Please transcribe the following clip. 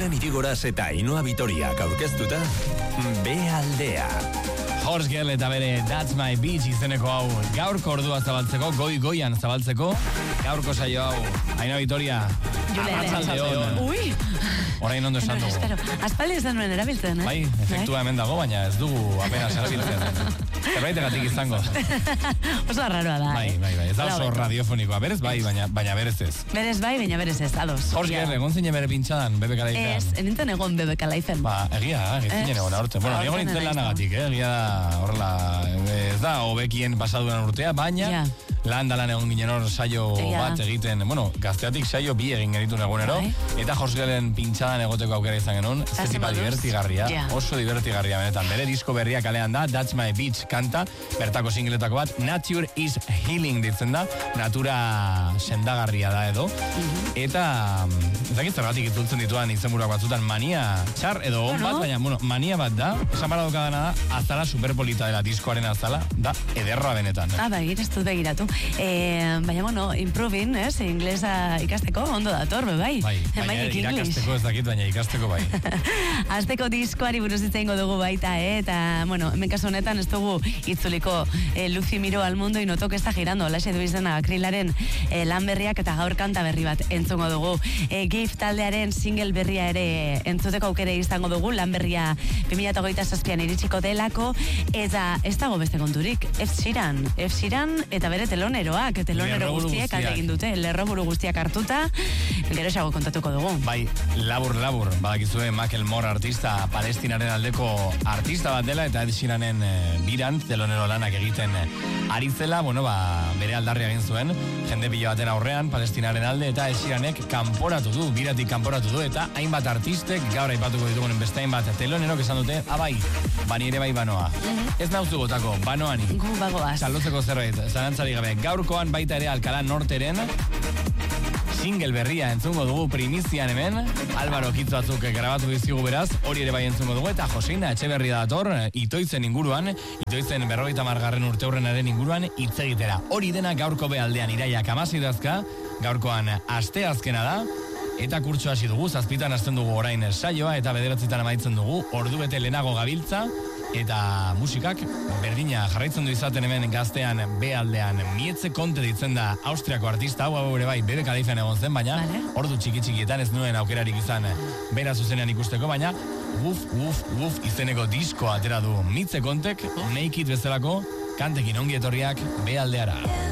Julián Irigoras eta Ainhoa Vitoriak aurkeztuta, B-aldea. Horse Girl eta bere That's My Beach izeneko hau gaurko ordua zabaltzeko, goian zabaltzeko, gaurko saio hau, Ainhoa Vitoria, arratsaldeon. Ui! Orain ondo esan dugu. Aspaldi ez denuen erabiltzen, eh? Bai, efektua hemen dago, baina ez dugu apenas erabiltzen. Zerbaitegatik izango. Oso arraroa da. Bai, ez da oso radiofonikoa. Berez bai, baina berez ez. Berez bai, baina berez ez, ados. Horse Girl, egon zine bere pintxadan, BBK Laifen. Ez, enintzen egon BBK Laifen. Ba, egia, zinen egon aurten. Bueno, egon nintzen lanagatik, egia da, horrela, ez da, hobekien pasaduan urtea, baina lan egon ginen hor saio bat egiten, bueno, gazteatik saio bi egin genitun egunero, eta Horse Girlen pintxadan egoteko aukera izan genuen, ez tipa divertigarria, oso divertigarria benetan. Bere disko berria kalean da, That's My Beach kanta, bertako singletako bat, Nature is Healing ditzen da, natura sendagarria da edo, eta ez dakit zergatik itzultzen dituan izenburuak batzutan mania txar edo on bat, baina mania bat da, esan barra dokadana da, azala superpolita dela, diskoaren azala, da ederra benetan. Bai, ez dut begiratu. Baina, improving, inglesa ikasteko, ondo dator, bai. Baina irakasteko ez dakit, baina ikasteko bai. Azteko diskoari buruz itzaingo dugu baita, eta, hemen kasu honetan ez dugu itzuliko Lucy Miro al mundo y no toque está girando, laxe du izena Akrilaren lan berriak eta gaur kanta berri bat entzungo dugu. Gif taldearen single berria ere entzuteko aukere izango dugu, lan berria 2027an iritsiko delako, eta ez dago beste konturik, Ed Sheeran eta bere telonero guztiek alde egin dute, lerroburu guztiak hartuta, gero esago kontatuko dugu. Bai, labur, badakizue Macklemore artista, Palestinaren aldeko artista bat dela, eta Ed Sheeranen biran, telonero lanak egiten ari zela, bere aldarria egin zuen, jende pila baten aurrean, Palestinaren alde, eta Ed Sheeranek biratik kanporatu du, eta hainbat artistek, gaur aipatuko ditugunen beste hainbat telonerok esan dute, bani ere bai banoa. Ez nauzu botako, banoani. Gu bagoaz. Txalotzeko zerbait, zalantzari gabe. Gaurkoan baita ere Alcalá Norteren single berria entzungo dugu primizian hemen, Álvaro Kitz batzuk grabatu dizigu beraz, hori ere bai entzungo dugu, eta Joseina Etxeberria dator, Itoitzen inguruan, Itoitzen 50. urteurrenaren inguruan hitz egitera. Hori dena gaurko bealdean iraiak 16 dazka, gaurkoan asteazkena da, eta kurtso hasi dugu, 7 hasten dugu orain saioa, eta 9 amaitzen dugu, ordubete lehenago gabiltza, eta musikak berdina jarraitzen du izaten hemen gaztean bealdean. Mietze Konte ditzen da Austriako artista, hau ere bai BBK Laifen egon zen, baina ordu txikietan ez nuen aukerarik izan bera zuzenean ikusteko, baina Woof izeneko diskoa atera du Mietze Kontek, Make It bezalako kantekin ongi etorriak bealdeara.